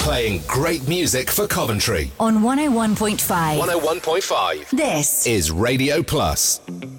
Playing great music for Coventry. On 101.5. 101.5. This is Radio Plus.